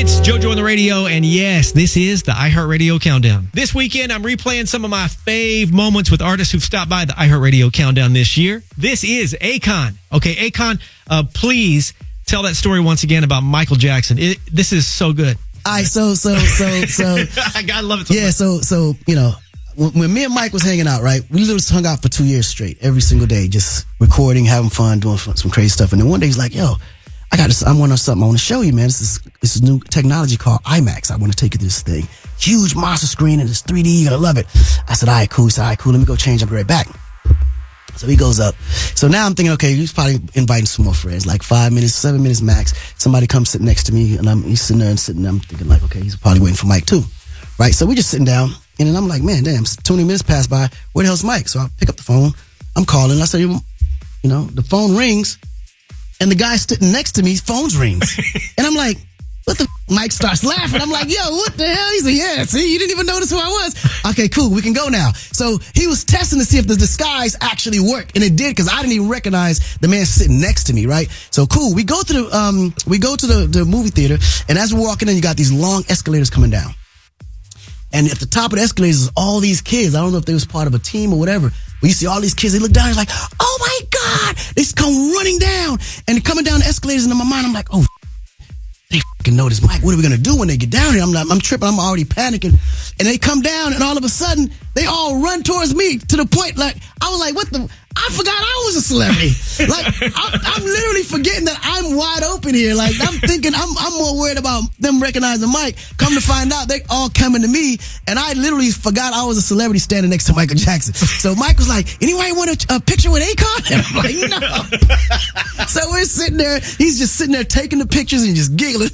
It's JoJo on the radio, and yes, this is the iHeartRadio Countdown. This weekend, I'm replaying some of my fave moments with artists who've stopped by the iHeartRadio Countdown this year. This is Akon. Okay, Akon, please tell that story once again about Michael Jackson. This is so good. All right, so I gotta love it. Yeah, so you know, when me and Mike was hanging out, right, we literally hung out for 2 years straight, every single day, just recording, having fun, doing some crazy stuff. And then one day he's like, "Yo, I want something I want to show you, man. This is new technology called IMAX. I want to take you to this thing, huge monster screen, and it's 3D. You're gonna love it." I said, "All right, cool." He said, "All right, cool. Let me go change. I'll be right back." So he goes up. So now I'm thinking, okay, he's probably inviting some more friends, like 5 minutes, 7 minutes max. Somebody comes sit next to me, and he's sitting there. I'm thinking, like, okay, he's probably waiting for Mike too, right? So we just sitting down, and then I'm like, man, damn, 20 minutes pass by. Where the hell's Mike? So I pick up the phone. I'm calling. I say, you know, the phone rings. And the guy sitting next to me's phone rings. And I'm like, what the Mike starts laughing. I'm like, yo, what the hell? He's like, yeah, see, you didn't even notice who I was. Okay, cool, we can go now. So he was testing to see if the disguise actually worked. And it did, because I didn't even recognize the man sitting next to me, right? So cool, we go to the movie theater, and as we're walking in, you got these long escalators coming down. And at the top of the escalators is all these kids. I don't know if they was part of a team or whatever. But you see all these kids, they look down, it's like, oh my God! They just come running down. And they're coming down the escalators, and in my mind, I'm like, oh, they fucking notice Mike. What are we gonna do when they get down here? I'm tripping, I'm already panicking. And they come down, and all of a sudden, they all run towards me to the point, like, I was like, what the? I forgot I was a celebrity. Like, I'm literally forgetting that I'm wide open here. Like, I'm thinking I'm more worried about them recognizing Mike. Come to find out, they all coming to me, and I literally forgot I was a celebrity standing next to Michael Jackson. So Mike was like, anybody want a picture with Akon? And I'm like, no. So we're sitting there, he's just sitting there taking the pictures and just giggling.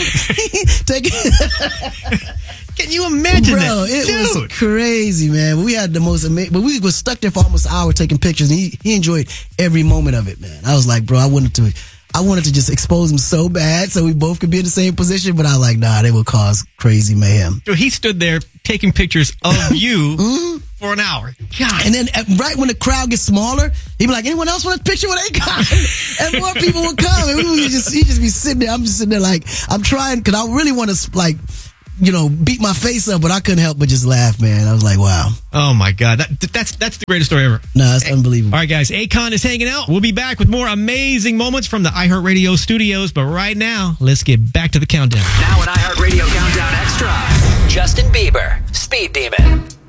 Can you imagine that? Bro, it was crazy, man. We had the most amazing, but we was stuck there for almost an hour taking pictures, and he enjoyed every moment of it, man. I was like, bro, I wanted to just expose him so bad so we both could be in the same position, but I was like, nah, they would cause crazy mayhem. So he stood there taking pictures of you for an hour. God. And then right when the crowd gets smaller, he'd be like, anyone else want a picture with Akon? And more people would come, and he'd just be sitting there. I'm just sitting there like, I'm trying, because I really want to, like, you know, beat my face up, but I couldn't help but just laugh, man. I was like, wow. Oh, my God. That's the greatest story ever. No, that's unbelievable. All right, guys. Akon is hanging out. We'll be back with more amazing moments from the iHeartRadio studios. But right now, let's get back to the countdown. Now an iHeartRadio Countdown Extra. Justin Bieber, Speed Demon.